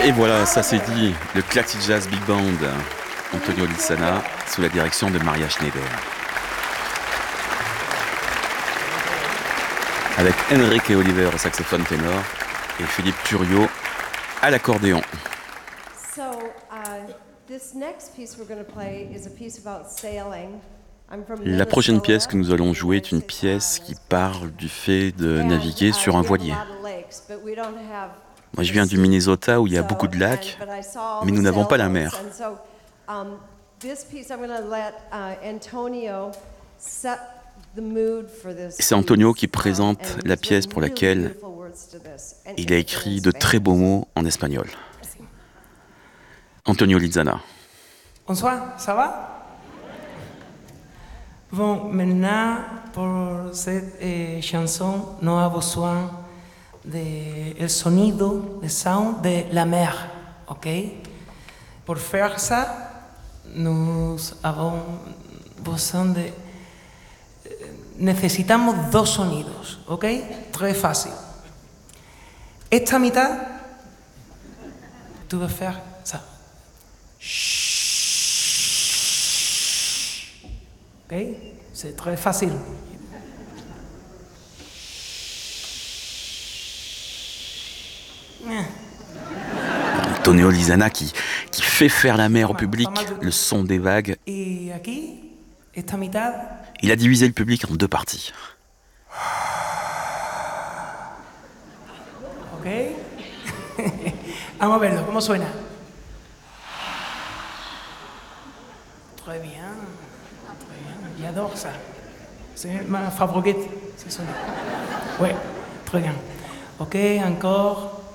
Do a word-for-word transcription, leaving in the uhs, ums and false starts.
Et voilà, ça c'est dit, le Classic Jazz Big Band, Antonio Lizana, sous la direction de Maria Schneider. Avec Enrique Oliver au saxophone ténor et Philippe Turiot à l'accordéon. So, uh, this next piece we're going to play is a piece about sailing. La prochaine pièce que nous allons jouer est une pièce qui parle du fait de naviguer sur un voilier. Moi, je viens du Minnesota où il y a beaucoup de lacs, mais nous n'avons pas la mer. Et c'est Antonio qui présente la pièce pour laquelle il a écrit de très beaux mots en espagnol. Antonio Lizana. Bonsoir, ça va? Bon, maintenant, pour cette eh, chanson, on a besoin del sonido, le sound de la mer, ¿ok? Pour faire ça, nous avons besoin de... Necesitamos dos sonidos, ¿ok? Très fácil. Esta mitad, tu vas faire ça. Ok, c'est très facile. Antonio Lizana qui, qui fait faire la mer au public, le son des vagues. Et aquí, esta mitad. Il a divisé le public en deux parties. Ok. Vamos a verlo, ¿cómo suena? Très bien. J'adore ça. C'est ma favorite, ce son. Ouais, très bien. Ok, encore.